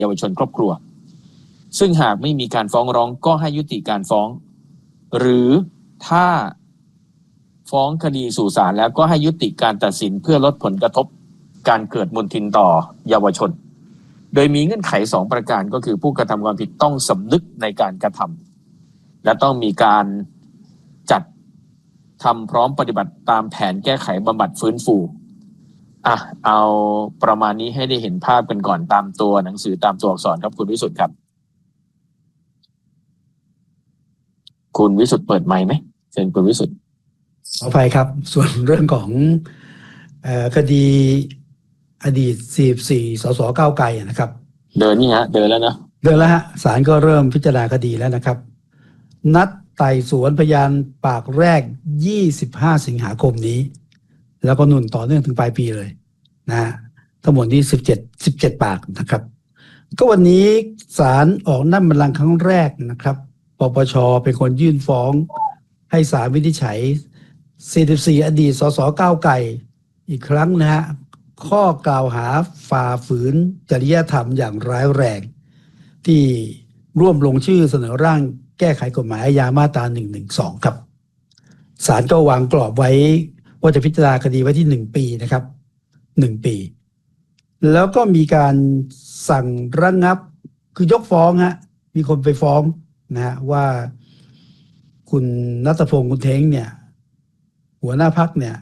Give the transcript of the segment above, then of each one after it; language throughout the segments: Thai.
เยาวชนครอบครัวซึ่งหากไม่มีการฟ้องร้องก็ให้ยุติการฟ้องหรือถ้าฟ้องคดีสู่ศาลแล้วก็ให้ยุติการตัดสินเพื่อลดผลกระทบการเกิดมลทินต่อเยาวชนโดยมีเงื่อนไข2ประการก็คือผู้กระทำความผิดต้องสำนึกในการกระทำและต้องมีการจัดทำพร้อมปฏิบัติตามแผนแก้ไขบำบัดฟื้นฟูเอาประมาณนี้ให้ได้เห็นภาพกันก่อนตามตัวหนังสือตามตัวอักษรครับคุณวิสุทธิ์ครับคุณวิสุทธิ์เปิดไมค์ไหมเชิญคุณวิสุทธิ์ขออภัยครับส่วนเรื่องของคดีอดีต44 สสก้าวไกลนะครับเดินแล้วนะเดินแล้วฮะศาลก็เริ่มพิจารณาคดีแล้วนะครับนัดไต่สวนพยานปากแรก25 สิงหาคมนี้แล้วก็ต่อเนื่องถึงปลายปีเลยนะฮะทั้งหมดนี้17 ปากนะครับก็วันนี้ศาลออกนัดบัลลังก์ครั้งแรกนะครับปปชเป็นคนยื่นฟ้องให้ศาลวินิจฉัย44 อดีตสสก้าวไกลอีกครั้งนะฮะข้อกล่าวหาฝ่าฝืนจริยธรรมอย่างร้ายแรงที่ร่วมลงชื่อเสนอร่างแก้ไขกฎหมายอาญามาตรา112ครับศาลก็วางกรอบไว้ว่าจะพิจารณาคดีไว้ที่1 ปีนะครับ1 ปีแล้วก็มีการสั่งระงับคือยกฟ้องฮะมีคนไปฟ้องนะฮะว่าคุณณัฐพงศ์คุณเท้งเนี่ยหัวหน้าพรรคเนี่ย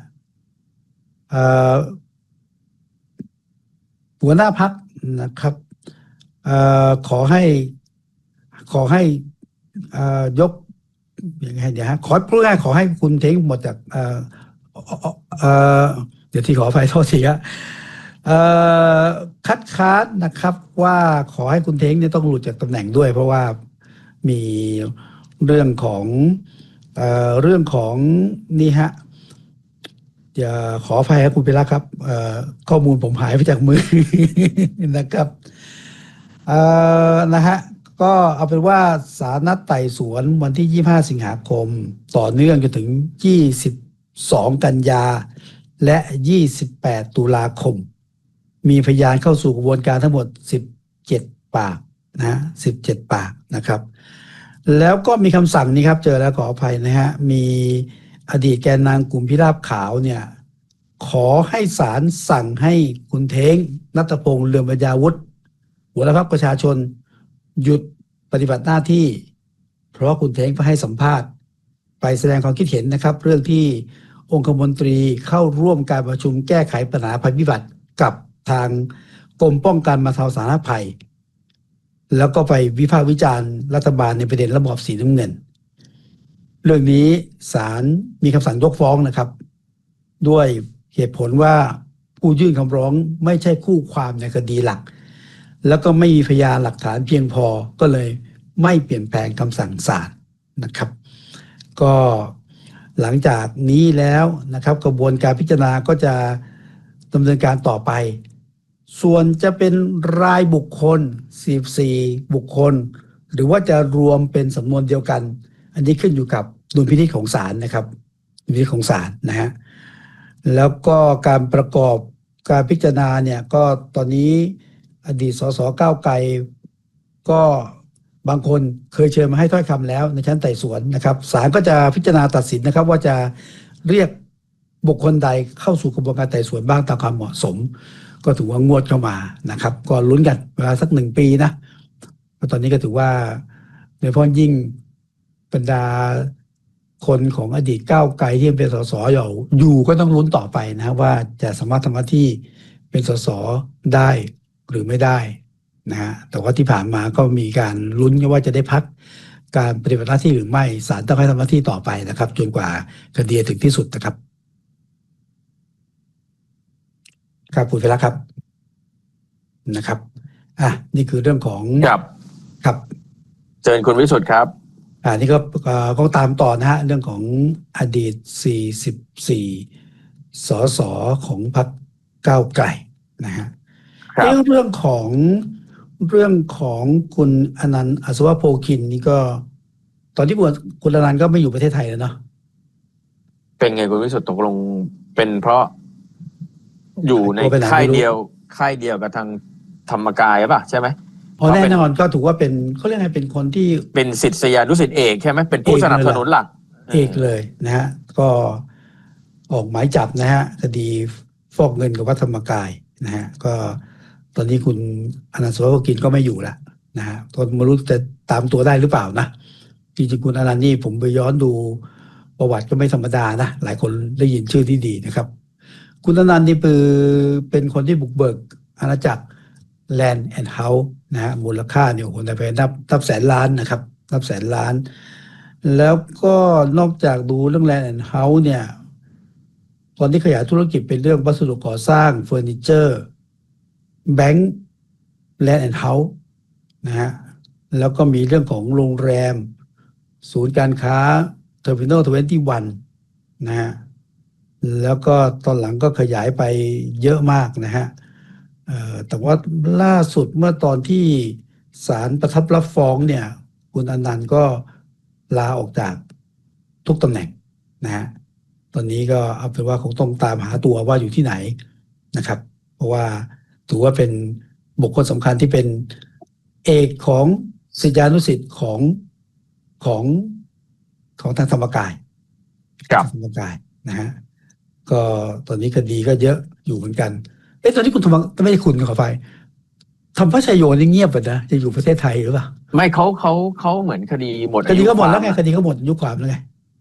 หัวหน้าพรรคนะครับขอให้ยกอย่างไรเดี๋ยวฮะขอให้คุณเท้งหมดจากเดี๋ยวที่ขออภัยโทษทีครับคัดค้านนะครับว่าขอให้คุณเท้งเนี่ยต้องหลุดจากตำแหน่งด้วยเพราะว่ามีเรื่องของนี่ฮะอย่าขออภัยครับคุณพิระครับข้อมูลผมหายไปจากมือ นะครับนะฮะก็เอาเป็นว่าศาลนัดไต่สวนวันที่25 สิงหาคมต่อเนื่องจนถึง22 กันยาและ28 ตุลาคมมีพยานเข้าสู่กระบวนการทั้งหมด17 ปากนะ17 ปากนะครับแล้วก็มีคำสั่งนี้ครับเจอแล้วขออภัยนะฮะมีอดีตแกนนำกลุ่มพิราบขาวเนี่ยขอให้ศาลสั่งให้คุณเท้งณัฐพงศ์เรืองปัญญาวุฒิหัวหน้าพรรคประชาชนหยุดปฏิบัติหน้าที่เพราะคุณเท้งไปให้สัมภาษณ์ไปแสดงความคิดเห็นนะครับเรื่องที่องคมนตรีเข้าร่วมการประชุมแก้ไขปัญหาภัยพิบัติกับทางกรมป้องกันบรรเทาสาธารณภัยแล้วก็ไปวิพากษ์วิจารณ์รัฐบาลในประเด็นระบอบสีน้ำเงินเรื่องนี้ศาลมีคำสั่งยกฟ้องนะครับด้วยเหตุผลว่าผู้ยื่นคำร้องไม่ใช่คู่ความในคดีหลักแล้วก็ไม่มีพยานหลักฐานเพียงพอก็เลยไม่เปลี่ยนแปลงคำสั่งศาลนะครับก็หลังจากนี้แล้วนะครับกระบวนการพิจารณาก็จะดำเนินการต่อไปส่วนจะเป็นรายบุคคล44 บุคคลหรือว่าจะรวมเป็นสำนวนเดียวกันอันนี้ขึ้นอยู่กับดุลพินิจของศาลนะครับดุลพินิจของศาลนะฮะแล้วก็การประกอบการพิจารณาเนี่ยก็ตอนนี้อดีตสสก้าวไกลก็บางคนเคยเชิญมาให้ถ้อยคำแล้วในชั้นไต่สวนนะครับศาลก็จะพิจารณาตัดสินนะครับว่าจะเรียกบุคคลใดเข้าสู่กระบวนการไต่สวนบ้างตามความเหมาะสมก็ถือว่างวดเข้ามานะครับก็ลุ้นกันเวลาสัก1 ปีนะตอนนี้ก็ถือว่าโดยเฉพาะยิ่งบรรดาคนของอดีตก้าวไกลที่เป็นสสอยู่ก็ต้องลุ้นต่อไปนะว่าจะสามารถทำหน้าที่เป็นสสได้หรือไม่ได้นะฮะแต่ว่าที่ผ่านมาก็มีการลุ้นว่าจะได้พักการปฏิบัติหน้าที่หรือไม่ศาลต้องให้ทำหน้าที่ต่อไปนะครับจนกว่าคดีถึงที่สุดนะครับครับคุณเวลาครับนะครับนี่คือเรื่องของครับเชิญคุณวิสุทธิ์ครับนี่ก็ตามต่อนะฮะเรื่องของอดีต44 สสของพรรคก้าวไกลนะฮะเรื่องของคุณอนันต์อัศวโพคินนี่ก็ตอนที่คุณอนันต์ก็ไม่อยู่ประเทศไทยแล้วเนาะเป็นไงคุณวิสุทธิ์ตกลงเป็นเพราะอยู่ในค่ายเดียวกับทางธรรมกายป่ะใช่ไหมอ๋อแน่นอนก็ถือว่าเป็นเขาเรียกไงเป็นคนที่เป็นศิษยานุศิษย์เอกใช่ไหมเป็นผู้สนับสนุนหลักเอกเลยนะฮะก็ออกหมายจับนะฮะคดีฟอกเงินกับวัดธรรมกายนะฮะก็ตอนนี้คุณอนันต์ สุภกินก็ไม่อยู่ละนะฮะก็ไม่รู้จะตามตัวได้หรือเปล่านะจริงๆคุณอนันต์นี่ผมไปย้อนดูประวัติก็ไม่ธรรมดานะหลายคนได้ยินชื่อที่ดีนะครับคุณอนันต์นี่เป็นคนที่บุกเบิกอาณาจักร Land and House นะฮะมูลค่าเนี่ยคนไปนับแสนล้านนะครับนับแสนล้านแล้วก็นอกจากดูเรื่อง Land and House เนี่ยตอนที่ขยายธุรกิจเป็นเรื่องวัสดุก่อสร้างเฟอร์นิเจอร์แบงก์ Land and House นะฮะแล้วก็มีเรื่องของโรงแรมศูนย์การค้า Terminal 21 นะฮะแล้วก็ตอนหลังก็ขยายไปเยอะมากนะฮะแต่ว่าล่าสุดเมื่อตอนที่ศาลประทับรับฟ้องเนี่ยคุณอนันต์ก็ลาออกจากทุกตำแหน่งนะฮะตอนนี้ก็เอาเป็นว่าคงต้องตามหาตัวว่าอยู่ที่ไหนนะครับเพราะว่าถือว่าเป็นบุคคลสำคัญที่เป็นเอกของศิษยานุศิษย์ของทางธรรมกายธรรมกายนะฮะก็ตอนนี้คดีก็เยอะอยู่เหมือนกันตอนนี้คุณไม่ได้คุณขอไฟธรรมชโยนี่เงียบไปนะจะอยู่ประเทศไทยหรือเปล่าไม่เขาเหมือนคดีหมดคดีก็หมดแล้วไงคดีก็หมดอายุความแล้วไง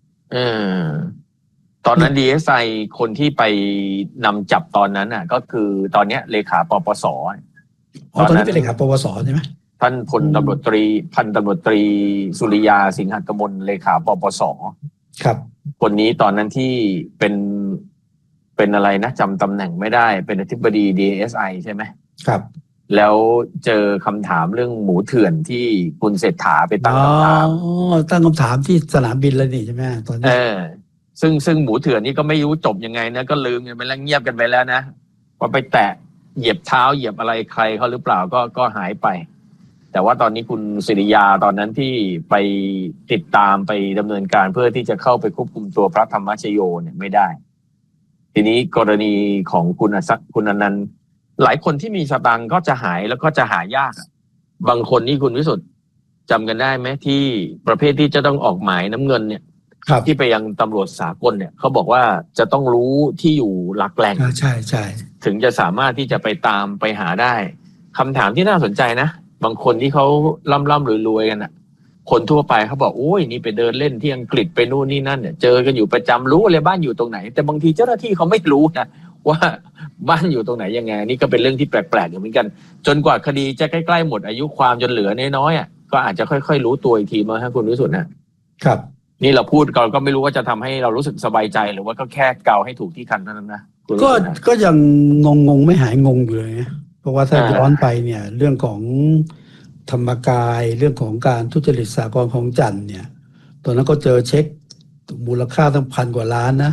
ตอนนั้น DSI คนที่ไปนำจับตอนนั้นน่ะก็คือตอนนี้เลขาปปส. ตอนนี้เป็นเลขาปปส.ใช่ไหมท่านพันตำรวจตรีสุริยาสิงหกมลเลขาปปส. ครับคนนี้ตอนนั้นที่เป็นอะไรนะจำตำแหน่งไม่ได้เป็นอธิบดี DSI ใช่ไหมครับแล้วเจอคำถามเรื่องหมูเถื่อนที่คุณเศรษฐาไปตั้งคำถามตั้งคำถามที่สนามบินเลยนี่ใช่ไหมตอนนี้ซึ่งหมูเถื่อนนี่ก็ไม่รู้จบยังไงนะก็ลืมกันไปแล้วเงียบกันไปแล้วนะว่าไปแตะเหยียบเท้าเหยียบอะไรใครเขาหรือเปล่าก็หายไปแต่ว่าตอนนี้คุณศิริยาตอนนั้นที่ไปติดตามไปดำเนินการเพื่อที่จะเข้าไปควบคุมตัวพระธรรมชโยเนี่ยไม่ได้ทีนี้กรณีของคุณอนันต์หลายคนที่มีสตังค์ก็จะหายแล้วก็จะหายากบางคนนี่คุณวิสุทธ์จำกันได้ไหมที่ประเภทที่จะต้องออกหมายน้ำเงินเนี่ยที่ไปยังตำรวจสากลเนี่ยเขาบอกว่าจะต้องรู้ที่อยู่หลักแหล่งใช่ถึงจะสามารถที่จะไปตามไปหาได้คำถามที่น่าสนใจนะบางคนที่เขาร่ำรวยกันอ่ะคนทั่วไปเขาบอกโอ้ยนี่ไปเดินเล่นที่อังกฤษไปนู่นนี่นั่นเนี่ยเจอกันอยู่ประจำรู้เลยบ้านอยู่ตรงไหนแต่บางทีเจ้าหน้าที่เขาไม่รู้นะว่าบ้านอยู่ตรงไหนยังไงนี่ก็เป็นเรื่องที่แปลกๆอยู่เหมือนกันจนกว่าคดีจะใกล้ๆหมดอายุความจนเหลือน้อยๆอ่ะก็อาจจะค่อยๆรู้ตัวอีกทีมาให้คุณวิสุทธ์นะครับนี่เราพูดก็ไม่รู้ว่าจะทำให้เรารู้สึกสบายใจหรือว่าก็แค่เกาให้ถูกที่คันเท่านั้นนะก็ยังงงไม่หายงงอยู่เลยนะเพราะว่าถ้าย้อนไปเนี่ยเรื่องของธรรมกายเรื่องของการทุจริตสหกรณ์คลองจันทน์เนี่ยตอนนั้นก็เจอเช็คมูลค่าตั้ง1,000 กว่าล้านนะ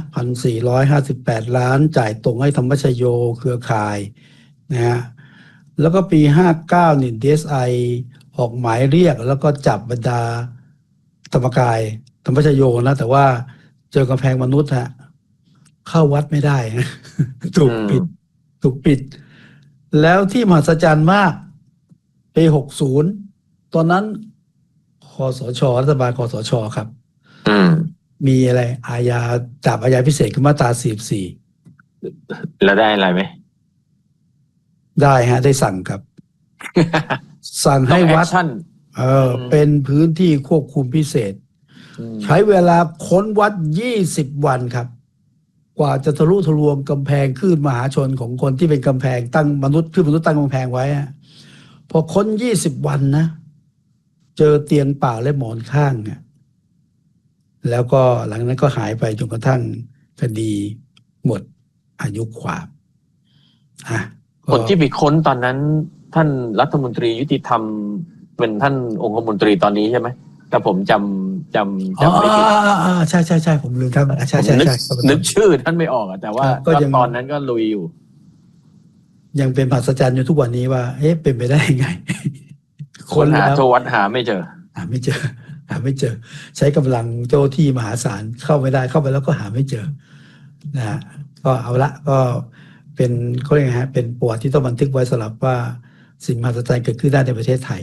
1,458 ล้านจ่ายตรงให้ธรรมชโยเครือข่ายนะฮะแล้วก็ปี59เนี่ย DSI ออกหมายเรียกแล้วก็จับบรรดาธรรมกายธรรมชโยนะแต่ว่าเจอกำแพงมนุษย์ฮะเข้าวัดไม่ได้ถูกปิดแล้วที่มหัศจรรย์มากปี60ตอนนั้นคสช.รัฐบาลคสช.ครับมีอะไรจับอาญาพิเศษขึ้นมาตรา44 แล้วได้อะไรไหมได้ฮะได้สั่งครับ สั่งให้วัดเป็นพื้นที่ควบคุมพิเศษใช้เวลาค้นวัด20 วันครับกว่าจะทะลุทะลวงกำแพงคลื่นมหาชนของคนที่เป็นกำแพงตั้งมนุษย์ตั้งกำแพงไว้พอค้น20 วันนะเจอเตียงเปล่าและหมอนข้างเนี่ยแล้วก็หลังนั้นก็หายไปจนกระทั่งคดีหมดอายุความคนที่ไปค้นตอนนั้นท่านรัฐมนตรียุติธรรมเป็นท่านองคมนตรีตอนนี้ใช่ไหมถ้าผมจำไม่ผิดใช่ผมลืมท่านใช่นึกชื่อท่านไม่ออกแต่ว่าตอนนั้นก็ลุยอยู่ยังเป็นมหัศจรรย์อยู่ทุกวันนี้ว่าเป็นไปได้ยังไงคนหาโทรวัดหาไม่เจอใช้กำลังเจ้าที่มหาศาลเข้าไม่ได้เข้าไปแล้วก็หาไม่เจอนะฮะก็เอาละก็เป็นเขาเรียกไงฮะเป็นประวัติที่ต้องบันทึกไว้สำหรับว่าสิ่งมหัศจรรย์เกิดขึ้นได้ในประเทศไทย